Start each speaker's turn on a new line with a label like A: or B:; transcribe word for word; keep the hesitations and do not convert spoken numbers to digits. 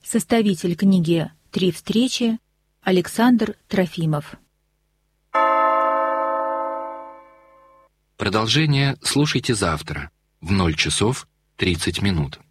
A: Составитель книги «Три встречи» Александр Трофимов.
B: Продолжение слушайте завтра в ноль часов тридцать минут.